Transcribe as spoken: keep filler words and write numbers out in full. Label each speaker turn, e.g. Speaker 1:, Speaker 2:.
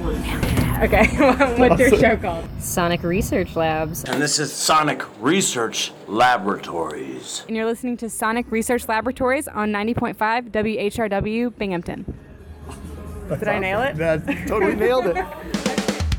Speaker 1: Okay, what's your show called?
Speaker 2: Sonic Research Labs.
Speaker 3: And this is Sonic Research Laboratories.
Speaker 1: And you're listening to Sonic Research Laboratories on ninety point five W H R W Binghamton. Did I nail it?
Speaker 4: That totally nailed it.